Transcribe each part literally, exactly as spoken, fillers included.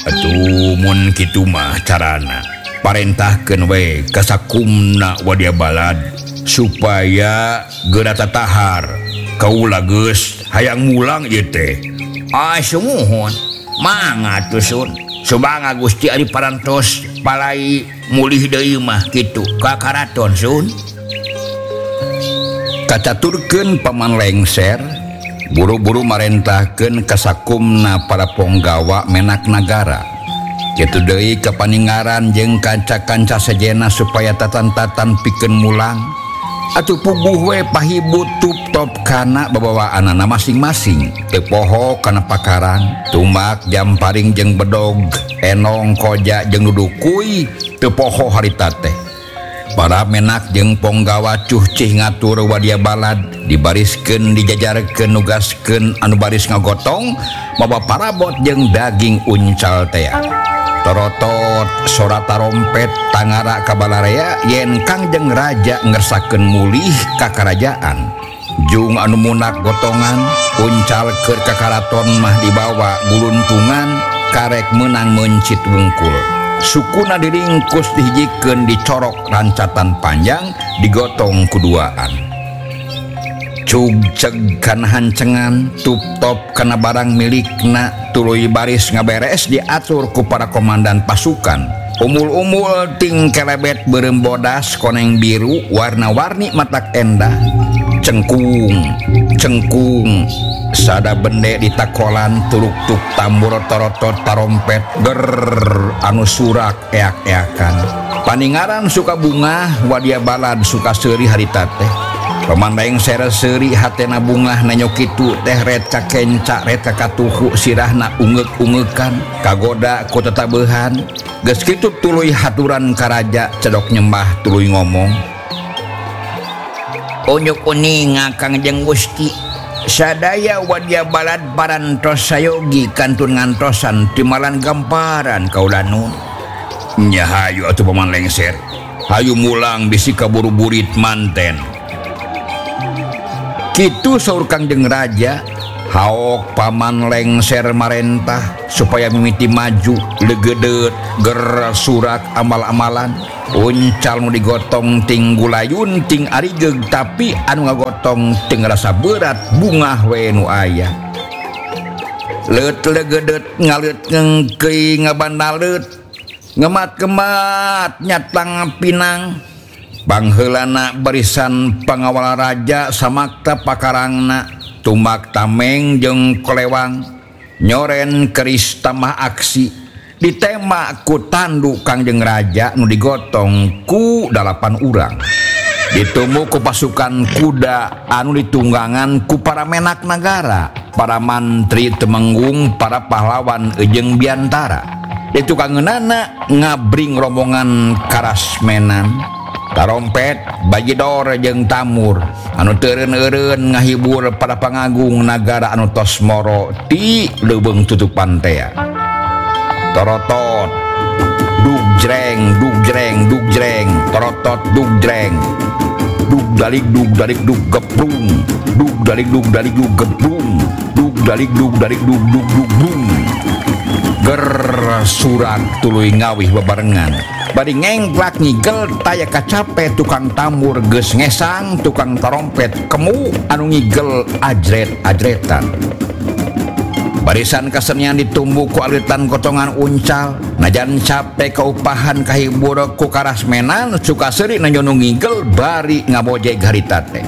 Atuh mun kitu mah carana parentahkeun we ka sakumna wadia balad supaya geura tatahar kaula geus hayang mulang ieu teh. Ah sumuhun mangga atuh Sun, subanga Gusti ari parantos palai mulih deui mah kitu ka karaton Sun. Kacaturkeun paman lengser buru-buru marentahkeun ka sakumna para ponggawa menak nagara. Kitu deui kapaningaran jeung kanca-kanca sejenna supaya tatan-tatan pikeun mulang. Atuh puguh we pahibut tup-top kana babawaanana masing-masing. Teu poho kana pakarang, tumak jamparing jeung bedog, enong koja jeung dudukuy teu poho harita teh. Para menak jeung ponggawa cuh cih ngatur wadia balad dibariskeun dijajarkeun nugaskeun anu baris ngagotong mawa parabot jeung daging uncal teh. Torotot sora tarompet tangara kabalarea yen Kangjeng Raja ngersakeun mulih ka karajaan. Jung anu munak gotongan uncal keur ka karaton mah dibawa guluntungan karek meunang mencit wungkul. Sukuna diringkus dihijikeun dicorok rancatan panjang digotong kuduaan. Cug ceg kana hancengan tup-top kana barang milikna tuluy baris ngaberes diatur ku para komandan pasukan. Umul-umul ting kelebet beureum bodas koneng biru warna-warni matak endah. Cengkung cengkung sada bende ditakolan turuk-tuk tambur torotot tarompet ger anu surak eak-eakan. Paningaran suka bunga wadia balad suka seuri harita teh. Pamandang sere seuri hatena bungah nanyo kitu teh red kakenca red kakatuhu sirahna ungeuk-ungeukan kagoda ku tetabeuhan geus kitu tuluy haturan karaja cedok nyembah tuluy ngomong. Unyuk uning Kangjeng Gusti sadaya wadia balad parantos sayogi kantun ngantosan timalan gamparan kaula nun. Nya hayu atuh paman lengser, hayu mulang bisi kaburu-burit manten. Kitu saur Kangjeng Raja, haok paman lengser marentah supaya mimiti maju legedet ger surak amal-amalan. Uncal nu digotong ting gulayun ting arigeg tapi anu ngagotong ting rasa berat bungah we nu aya. Leut legedet ngaleut ngengkeuy ngabandaleut ngemat-kemat nyatang pinang. Bangheulana barisan pangawal raja samakta pakarangna tumak tameng jeung kolewang nyoren keris tamah aksi ditema ku tandu Kangjeng Raja nu digotong ku dalapan urang. Ditumu ku pasukan kuda anu ditunggangan ku para menak nagara, para mantri temenggung, para pahlawan jeung biantara. Ditukangeunana ngabring rombongan karasmenan tarompet, bajidor jeung tamur anu teureun-eureun ngahibur para pangagung nagara anu tos moro ti leubeung tutupan teh. Torotot dug jreng dug jreng dug jreng torotot dug jreng dug dalik dug dalik dug geprung dug dalik dug dalik dug geprung dug dalik dug dalik dug dug dug brung ger surak tuluy ngawih bebarengan. Bari ngengklak ngigel taya kacape tukang tamur geus ngesang tukang tarompet kemu anu ngigel ajret-ajretan. Barisan kasenian ditumbuh ku alitan gotongan uncal najan capek kaupahan kahibur ku karasmenan suka seuri nanyo nu ngigel bari ngabojeg harita teh.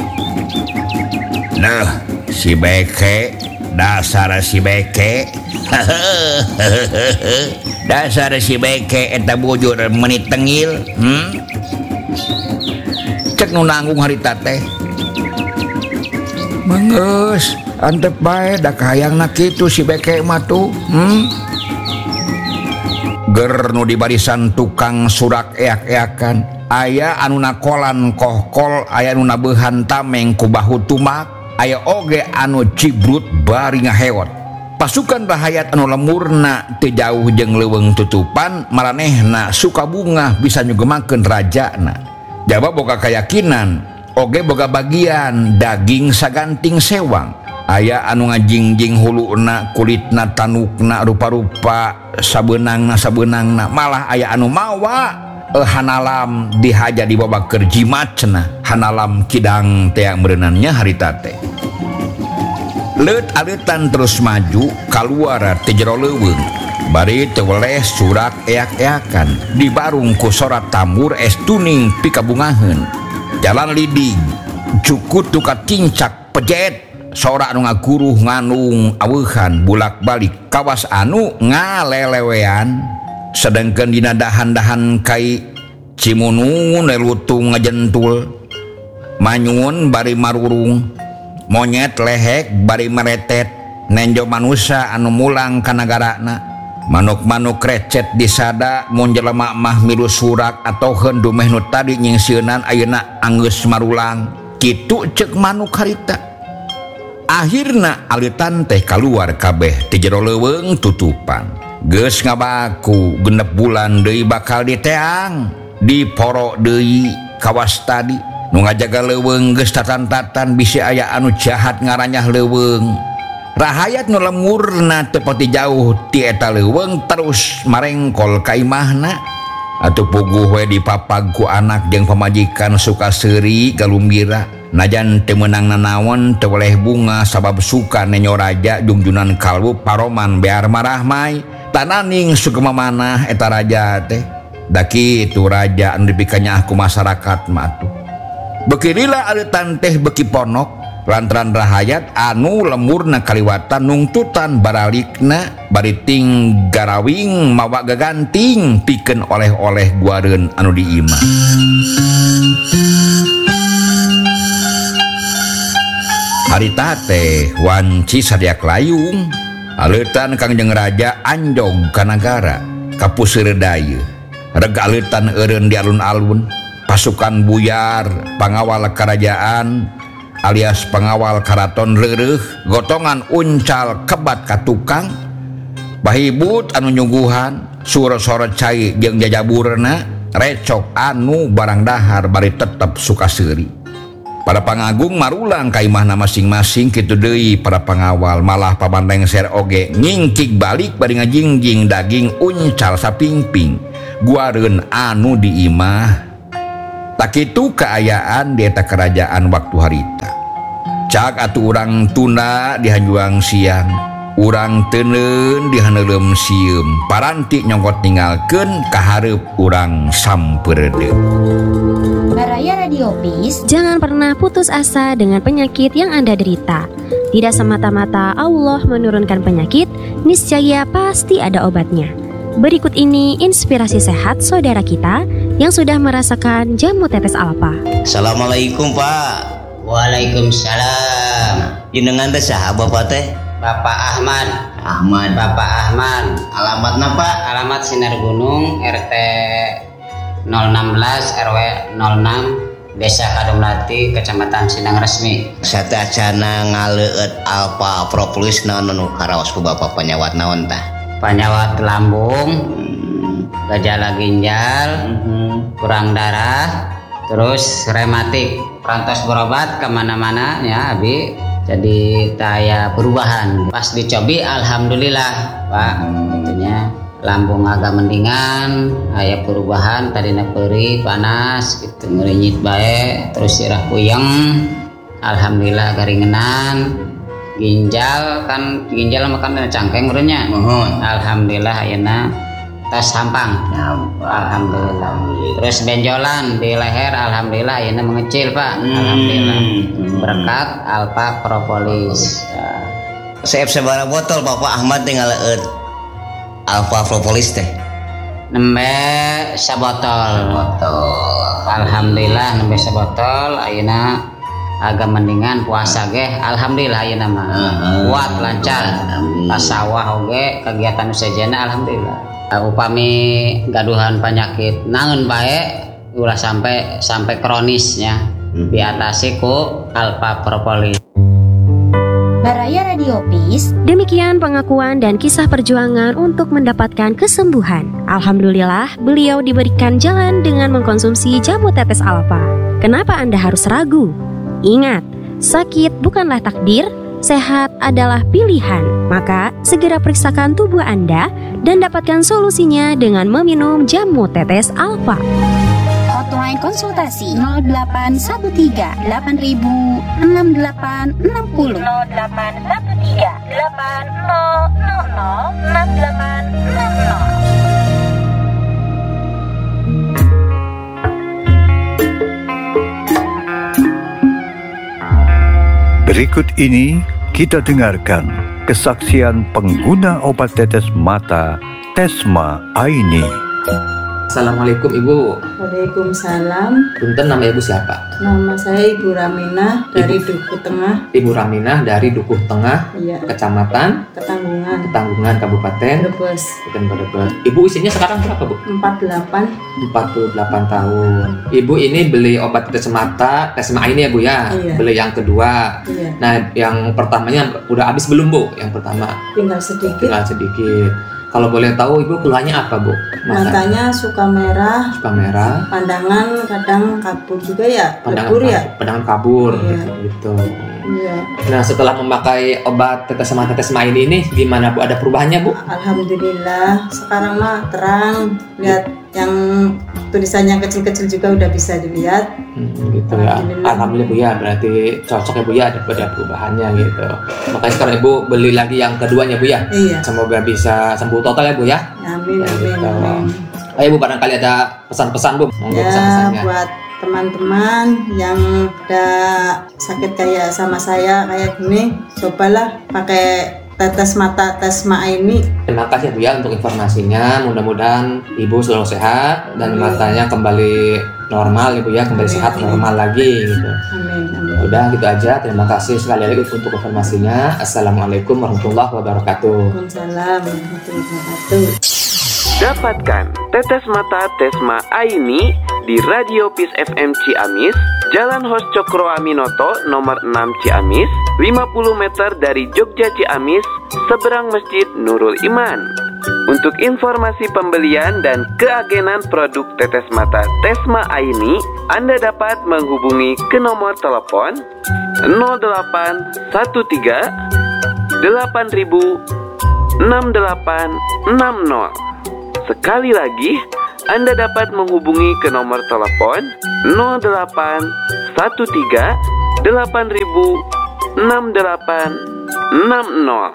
Nah si beke dasar si beke dasar si beke eta bujur menit tengil hmm? Cek nu nanggung harita teh Manggeus antep bae da kahayangna kitu si beke mah tuh hmm? Ger nu di barisan tukang surak eak-eakan aya anu nakolan kohkol aya anu nabeuhan tameng ku bahu tumak aya oge anu cibrut bari ngaheot. Pasukan rahayat anu lemurna teu jauh jeung leuweung tutupan maranehna suka bunga bisa nyugemakeun rajana. Jaba boga kayakinan oge boga bagian daging saganting sewang. aya anu ngajingjing huluna kulitna tanukna rupa-rupa sabenangna sabenangna malah aya anu mawa eh, hanalam dihaja dibawa kerjimatna hanalam kidang teang merenannya harita teh leut aleutan terus maju kaluar ti jero leuweung bari teu weleh surak eak-eakan dibarung ku sorat tambur es tuning pikabungaheun jalan lidig cukut tuka cincak pejet sora anu ngaguruh nganung aweuhan bulak-balik kawas anu ngalelewean sedangkeun dina dahan-dahan kai Cimunung nelutung ngajentul manyun bari marurung monyet lehek bari meretet nenjo manusia anu mulang ka nagarana manuk-manuk recet disada mun jelema mah milu surak atoheun dumeh nu tadi nyingsieunan ayeuna anggeus marulang kitu ceuk manuk harita. Akhirna alitan teh keluar kabeh ti jero leuweung tutupan geus ngabaku genep bulan deui bakal diteang diporo deui kawas tadi nu ngajaga leuweung geus tatan-tatan bisi aya anu jahat ngaranyah leuweung rahayat nu lemurna teu pati jauh ti eta leuweung terus marengkol ka imahna atuh puguh we dipapag ku anak jeung pamajikan Sukaseuri Galumbira najan teu meunang nanaon teu weleh bunga sabab suka nenyo raja jungjunan kalbu paroman bear marah mai tananing sugema manah eta raja teh da kitu raja anu dipikanya ku masyarakat mah atuh beuki lila aleutan teh beuki ponok lantaran rahayat anu lemurna kaliwatan nungtutan baralikna bari ting garawing mawa gaganting pikeun oleh-oleh guareun anu diimah. Harita teh wanci sadia layung aleutan Kangjeng Raja anjog ka nagara ka puseur dayeuh rega aleutan eureun di alun-alun pasukan buyar pangawal kerajaan alias pengawal karaton reureuh gotongan uncal kebat ka tukang bahibut anu nyungguhan suro-soro cai jeung jajaburna recok anu barang dahar bari tetep Sukaseuri. Para pangagung marulang ka imahna masing-masing kitu deui para pangawal malah paman lengser oge ngingkig balik bari ngajingjing daging uncal sapingping guareun anu di imah. Tak kitu kaayaan di eta kerajaan waktu harita. Cak atuh urang tunda di hanjuang siang, urang teuneun di haneulem sieum, paranti nyongkot ninggalkeun ka hareup urang sampeureudeuk. Baraya Radio Peace. Jangan pernah putus asa dengan penyakit yang Anda derita. Tidak semata-mata Allah menurunkan penyakit, niscaya pasti ada obatnya. Berikut ini inspirasi sehat saudara kita yang sudah merasakan jamu tetes alpa. Assalamualaikum Pak. Waalaikumsalam. Jenengan teh saha Bapak teh? Bapak Ahmad. Ahmad. Bapak Ahmad. Alamatna Pak? Alamat Sinar Gunung R T nol enam belas R W nol enam Desa Kadumlati Kecamatan Sindang Resmi. Satacana ngaleueut alpa propolis naon nu karaos ku Bapak panyawat naon tah? Panyawat lambung, gejala ginjal, kurang darah, terus rematik. Perantos berobat kemana-mana ya Abi. Jadi saya perubahan. Pas dicobi alhamdulillah Pak. Intinya lambung agak mendingan, aya perubahan tadina perih panas gitu ngerinyit bae, terus sirah puyeng, alhamdulillah garingenan. Ginjal kan ginjal makan cangkeng urutnya, mohon alhamdulillah ayeuna tas sampang, alhamdulillah. Terus benjolan di leher, alhamdulillah ayeuna mengecil Pak, hmm. alhamdulillah. Berkat alpa propolis. Seep sabaraha botol Bapak Ahmad teh ngaleueut alfa propolis teh? Nembe sabotol. Botol. Alhamdulillah nembe sabotol ayeuna agak mendingan puasa ge alhamdulillah ayeuna mah. Kuat lancar. Ka sawah oge kegiatan usajana alhamdulillah. Uh, upami gaduhan penyakit naon bae ulah sampai sampai kronisnya hmm. diatasi ku alfa propolis. Baraya Radio Peace. Demikian pengakuan dan kisah perjuangan untuk mendapatkan kesembuhan. Alhamdulillah, beliau diberikan jalan dengan mengkonsumsi jamu tetes alpa. Kenapa Anda harus ragu? Ingat, sakit bukanlah takdir, Sehat adalah pilihan, maka segera periksakan tubuh Anda dan dapatkan solusinya dengan meminum jamu tetes Alfa. Hotline konsultasi nol delapan satu tiga delapan ribu enam delapan enam nol nol delapan satu tiga delapan nol nol nol enam delapan enam nol. Berikut ini kita dengarkan kesaksian pengguna obat tetes mata Tesma Aini. Assalamualaikum Ibu. Waalaikumsalam. Punten, nama Ibu siapa? Nama saya Ibu Raminah dari Dukuh Tengah. Ibu Raminah dari Dukuh Tengah, Iya. Kecamatan Ketanggungan. Ketanggungan, Kabupaten Brebes. Kabupaten Brebes. Ibu usianya sekarang berapa, Bu? empat puluh delapan. empat puluh delapan tahun. Ibu ini beli obat tetes mata Tesma ini ya, Bu ya? Iya. Beli yang kedua. Iya. Nah, yang pertamanya udah habis belum, Bu? Yang pertama Tinggal sedikit. tinggal sedikit. Kalau boleh tahu Ibu keluhannya apa, Bu? Mata Matanya suka merah. suka merah, Pandangan kadang kabur juga ya. pandangan Lebur ya. pandangan kabur Iya. gitu. Iya. Nah, setelah memakai obat tetes mata Tesma ini nih, gimana Bu? Ada perubahannya, Bu? Alhamdulillah. Sekarang mah terang. Lihat yang tulisannya kecil-kecil juga udah bisa dilihat. Hmm, gitu ya. Alhamdulillah. Alhamdulillah, Bu ya. Berarti cocok ya, Bu ya, ada ada perubahannya gitu. Makanya sekarang Ibu beli lagi yang keduanya, Bu ya. Iya. Semoga bisa sembuh total ya, Bu ya. Amin, Ya, amin, gitu. amin. Ayo Bu, barangkali ada pesan-pesan, Bu. Monggo Ya, pesan-pesannya. buat teman-teman yang ada sakit kayak sama saya kayak gini, cobalah pakai tetes mata Tesma ini. Terima kasih Bu ya untuk informasinya. Mudah-mudahan Ibu selalu sehat dan matanya kembali normal, Ibu ya, kembali Amin, sehat amin. normal lagi gitu. Amin, amin. Udah gitu aja. Terima kasih sekali lagi untuk informasinya. Assalamualaikum warahmatullahi wabarakatuh. Waalaikumsalam warahmatullahi wabarakatuh. Dapatkan tetes mata Tesma Aini di Radio Peace F M Ciamis, Jalan Hos Cokro Aminoto nomor enam Ciamis, lima puluh meter dari Jogja Ciamis, seberang Masjid Nurul Iman. Untuk informasi pembelian dan keagenan produk tetes mata Tesma Aini, Anda dapat menghubungi ke nomor telepon nol delapan satu tiga delapan ribu enam delapan enam nol. Sekali lagi, Anda dapat menghubungi ke nomor telepon nol delapan satu tiga delapan ribu enam delapan enam nol.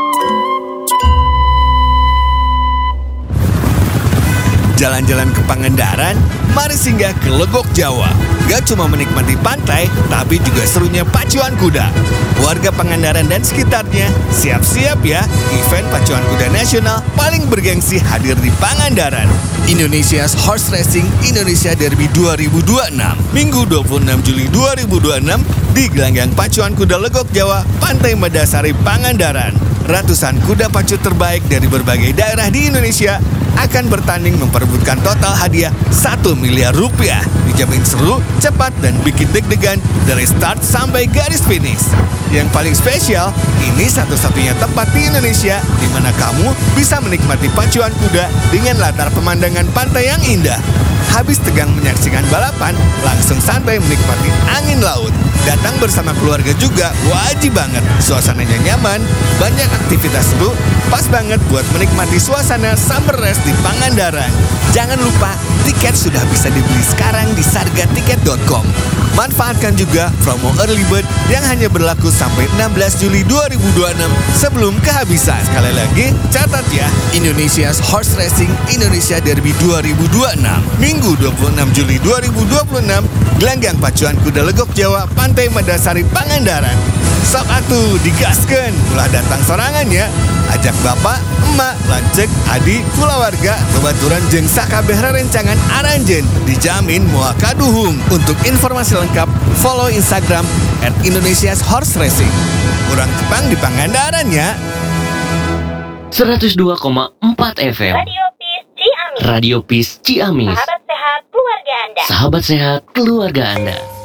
Jalan-jalan ke Pangandaran, mari singgah ke Legok Jawa. Gak cuma menikmati pantai, tapi juga serunya pacuan kuda. Warga Pangandaran dan sekitarnya, siap-siap ya, event pacuan kuda nasional paling bergengsi hadir di Pangandaran. Indonesia's Horse Racing Indonesia Derby dua ribu dua puluh enam, Minggu dua puluh enam Juli dua ribu dua puluh enam di Gelanggang Pacuan Kuda Legok Jawa, Pantai Medasari, Pangandaran. Ratusan kuda pacu terbaik dari berbagai daerah di Indonesia akan bertanding memperebutkan total hadiah satu miliar rupiah. Dijamin seru, cepat, dan bikin deg-degan dari start sampai garis finish. Yang paling spesial, ini satu-satunya tempat di Indonesia di mana kamu bisa menikmati pacuan kuda dengan latar pemandangan pantai yang indah. Habis tegang menyaksikan balapan, langsung santai menikmati angin laut. Datang bersama keluarga juga wajib banget. Suasananya nyaman, banyak aktivitas seru, pas banget buat menikmati suasana summer race di Pangandaran. Jangan lupa, tiket sudah bisa dibeli sekarang di sarga tiket dot com. Manfaatkan juga promo early bird yang hanya berlaku sampai enam belas Juli dua ribu dua puluh enam sebelum kehabisan. Sekali lagi, catat ya, Indonesia's Horse Racing Indonesia Derby dua ribu dua puluh enam, Minggu dua puluh enam Juli dua ribu dua puluh enam, Gelanggang Pacuan Kuda Legok Jawa, Pantai Medasari, Pangandaran. Sok atuh digaskeun, ulah datang sorangan ya. Ajak bapak, emak, lancek, adik, kulawarga, babaturan jeung sakabeh rerencangan aranjeun. Dijamin moal kaduhung. Untuk informasi lengkap, follow Instagram at Indonesia's Horse Racing. Urang Jepang di Pangandaran ya. seratus dua koma empat F M Radio Peace Ciamis. Radio Peace Ciamis. Sahabat sehat keluarga Anda. Sahabat sehat keluarga Anda.